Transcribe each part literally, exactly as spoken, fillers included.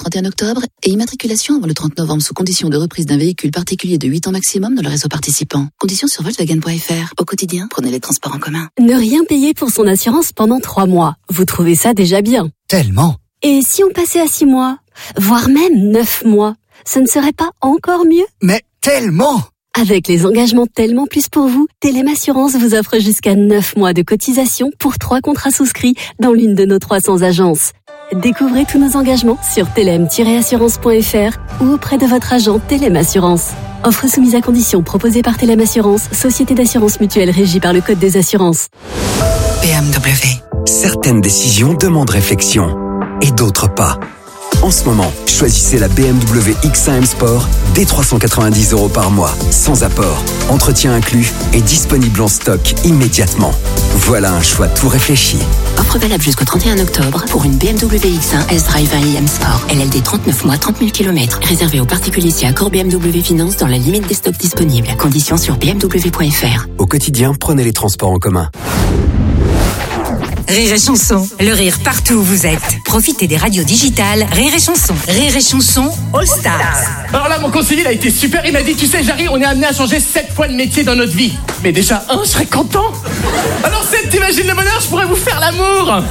trente et un octobre et immatriculation avant le trente novembre sous condition de reprise d'un véhicule particulier de huit ans maximum dans le réseau participant. Conditions sur Volkswagen point F R. Au quotidien, prenez les transports en commun. Ne rien payer pour son assurance pendant trois mois. Vous trouvez ça déjà bien? Tellement. Et si on passait à six mois, voire même neuf mois, ce ne serait pas encore mieux? Mais tellement. Avec les engagements Tellement Plus pour vous, Telem Assurance vous offre jusqu'à neuf mois de cotisation pour trois contrats souscrits dans l'une de nos trois cents agences. Découvrez tous nos engagements sur telem tiret assurance point F R ou auprès de votre agent Telem Assurance. Offre soumise à condition proposée par Telem Assurance, société d'assurance mutuelle régie par le Code des assurances. B M W. Certaines décisions demandent réflexion et d'autres pas. En ce moment, choisissez la B M W X un M Sport dès trois cent quatre-vingt-dix euros par mois, sans apport, entretien inclus et disponible en stock immédiatement. Voilà un choix tout réfléchi. Offre valable jusqu'au trente et un octobre pour une B M W X un S-Drive un i M Sport. L L D trente-neuf mois, trente mille kilomètres. Réservé aux particuliers si accord B M W Finance dans la limite des stocks disponibles. Conditions sur b m w point f r. Au quotidien, prenez les transports en commun. Rire et Chanson, le rire partout où vous êtes. Profitez des radios digitales Rire et Chanson. Rire et Chanson All Stars. Alors là, mon conseiller, il a été super. Il m'a dit, tu sais, Jarry, on est amené à changer sept fois de métier dans notre vie. Mais déjà, un, je serais content. Alors sept, t'imagines le bonheur, je pourrais vous faire l'amour.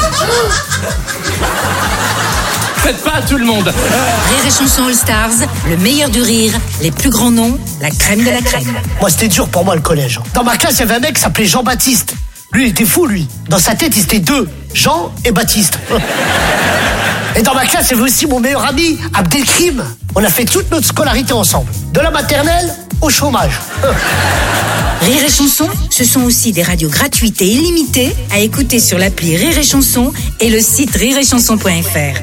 Faites pas à tout le monde. Rire et Chanson All Stars, le meilleur du rire, les plus grands noms, la crème de la crème. Moi, c'était dur pour moi, le collège. Dans ma classe, il y avait un mec qui s'appelait Jean-Baptiste. Lui, il était fou, lui. Dans sa tête, il était deux. Jean et Baptiste. Et dans ma classe, il y avait aussi mon meilleur ami, Abdelkrim. On a fait toute notre scolarité ensemble. De la maternelle au chômage. Rire et Chanson, ce sont aussi des radios gratuites et illimitées à écouter sur l'appli Rire et Chanson et le site rire et chanson point f r.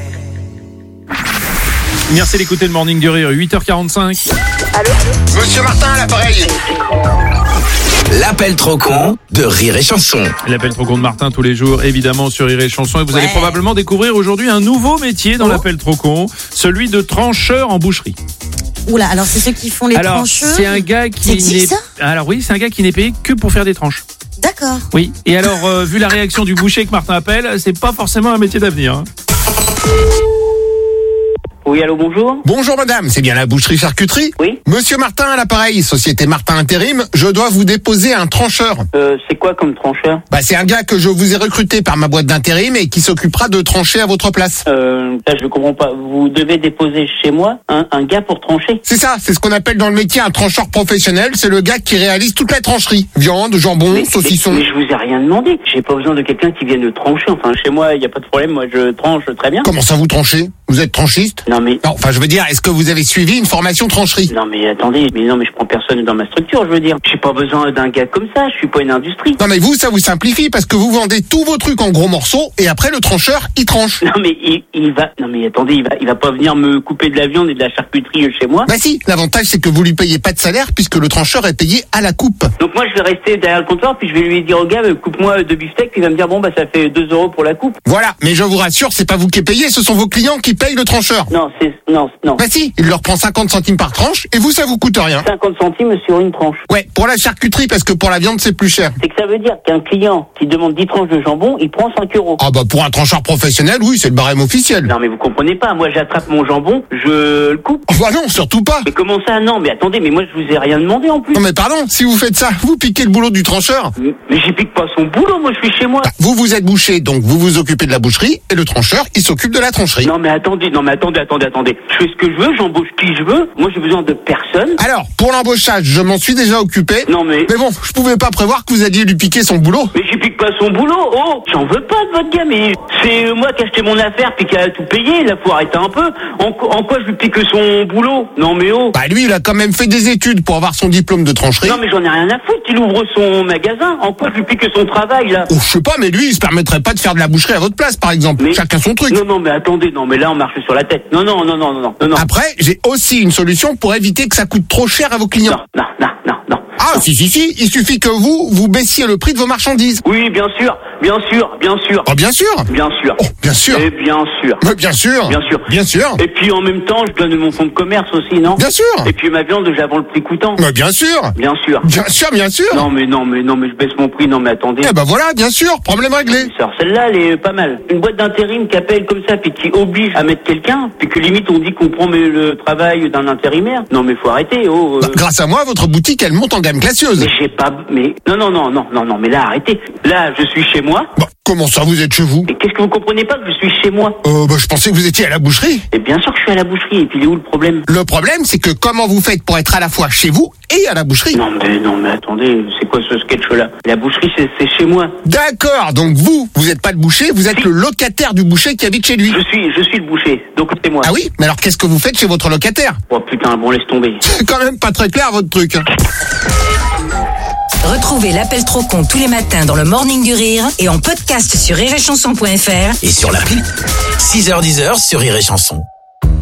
Merci d'écouter le Morning du Rire, huit heures quarante-cinq. Allô ? Monsieur Martin, à l'appareil. L'appel trop con de Rire et Chanson. L'appel trop con de Martin tous les jours, évidemment sur Rire et Chanson. Et vous ouais. allez probablement découvrir aujourd'hui un nouveau métier dans oh. l'appel trop con, celui de trancheur en boucherie. Oula, alors c'est ceux qui font les alors, trancheurs. c'est un gars qui n'est. Ça alors oui, c'est un gars qui n'est payé que pour faire des tranches. D'accord. Oui. Et alors, euh, vu la réaction du boucher que Martin appelle, c'est pas forcément un métier d'avenir. Hein. Oui, allô, bonjour. Bonjour madame, c'est bien la boucherie-charcuterie ? Oui. Monsieur Martin à l'appareil, société Martin Intérim, je dois vous déposer un trancheur. Euh, c'est quoi comme trancheur ? Bah c'est un gars que je vous ai recruté par ma boîte d'intérim et qui s'occupera de trancher à votre place. Euh, là je comprends pas, vous devez déposer chez moi un, un gars pour trancher ? C'est ça, c'est ce qu'on appelle dans le métier un trancheur professionnel, c'est le gars qui réalise toute la trancherie. Viande, jambon, mais, saucisson. Mais, mais je vous ai rien demandé, j'ai pas besoin de quelqu'un qui vienne trancher, enfin chez moi il y a pas de problème, moi je tranche très bien. Comment ça vous tranchez ? Vous êtes tranchiste ? Non mais... Non, enfin je veux dire, est-ce que vous avez suivi une formation trancherie ? Non mais attendez, mais non mais je prends personne dans ma structure, je veux dire. J'ai pas besoin d'un gars comme ça, je suis pas une industrie. Non mais vous, ça vous simplifie parce que vous vendez tous vos trucs en gros morceaux et après le trancheur, il tranche. Non mais il, il va... Non mais attendez, il va, il va pas venir me couper de la viande et de la charcuterie chez moi. Bah si, l'avantage c'est que vous lui payez pas de salaire puisque le trancheur est payé à la coupe. Donc moi je vais rester derrière le comptoir puis je vais lui dire au gars, coupe-moi deux beefsteaks, puis il va me dire bon bah ça fait deux euros pour la coupe. Voilà, mais je vous rassure, c'est pas vous qui payez, ce sont vos clients qui payent le trancheur. Non, c'est... Non, non. Bah si, il leur prend cinquante centimes par tranche et vous ça vous coûte rien. cinquante centimes sur une tranche. Ouais, pour la charcuterie parce que pour la viande c'est plus cher. C'est que ça veut dire qu'un client qui demande dix tranches de jambon, il prend cinq euros. Ah bah pour un trancheur professionnel, oui, c'est le barème officiel. Non mais vous comprenez pas, moi j'attrape mon jambon, je le coupe. Oh bah non, surtout pas. Mais comment ça non, mais attendez, mais moi je vous ai rien demandé en plus. Non mais pardon, si vous faites ça, vous piquez le boulot du trancheur. Mais, mais j'y pique pas son boulot, moi je suis chez moi. Bah, vous vous êtes boucher, donc vous vous occupez de la boucherie et le trancheur, il s'occupe de la trancherie. Non mais attendez, non mais attendez, attendez, attendez. Je fais ce que je veux, j'embauche qui je veux. Moi j'ai besoin de personne. Alors, pour l'embauchage, je m'en suis déjà occupé. Non mais... Mais bon, je pouvais pas prévoir que vous alliez lui piquer son boulot. Mais j'y pique pas son boulot, oh, j'en veux pas de votre gars, mais c'est euh, moi qui ai acheté mon affaire puis qui a tout payé, là faut arrêter un peu. En, en quoi je lui pique son boulot ? Non mais oh. Bah lui, il a quand même fait des études pour avoir son diplôme de trancherie. Non mais j'en ai rien à foutre, il ouvre son magasin, en quoi je lui pique son travail là ? Oh, je sais pas, mais lui, il se permettrait pas de faire de la boucherie à votre place, par exemple. Mais... Chacun son truc. Non, non, mais attendez, non, mais là on marche sur la tête. Non, non, non, non, non, non. non. Après, j'ai aussi une solution pour éviter que ça coûte trop cher à vos clients. Non, non, non, non, non. Ah, si, si, si. Il suffit que vous, vous baissiez le prix de vos marchandises. Oui, bien sûr, bien sûr, bien sûr. Oh, bien sûr. Bien sûr. Oh, bien sûr. Et bien sûr. Mais bien sûr. Bien sûr. Bien sûr. Et puis en même temps, je donne mon fonds de commerce aussi, non? Bien sûr. Et puis ma viande, j'avance le prix coûtant. Mais bien sûr. Bien sûr. Bien sûr, bien sûr. Non mais non mais non mais je baisse mon prix, non mais attendez. Eh ben voilà, bien sûr, problème réglé. Alors celle-là, elle est pas mal. Une boîte d'intérim qui appelle comme ça, puis qui oblige à mettre quelqu'un, puis que limite on dit qu'on prend mais, le travail d'un intérimaire. Non mais faut arrêter, oh. Euh... Bah, grâce à moi, votre boutique, elle monte en gamme glacieuse. Mais j'ai pas... Mais non, non, non, non, non, non, mais là, arrêtez. Là, je suis chez moi. Bah, comment ça, vous êtes chez vous? Et qu'est-ce que vous comprenez pas que je suis chez moi? Euh, bah, je pensais que vous étiez à la boucherie. Et bien sûr que je suis à la boucherie, et puis il est où le problème? Le problème, c'est que comment vous faites pour être à la fois chez vous et à la boucherie? Non mais, non mais attendez, c'est quoi ce sketch-là? La boucherie, c'est, c'est chez moi. D'accord, donc vous, vous êtes pas le boucher, vous êtes si. le locataire du boucher qui habite chez lui. Je suis, je suis le boucher, donc c'est moi. Ah oui? Mais alors qu'est-ce que vous faites chez votre locataire? Oh putain, bon laisse tomber. C'est quand même pas très clair votre truc. Retrouvez l'appel trop con tous les matins dans le Morning du Rire et en podcast sur rire et chanson point f r et sur l'appli. six heures dix sur Rire et Chanson.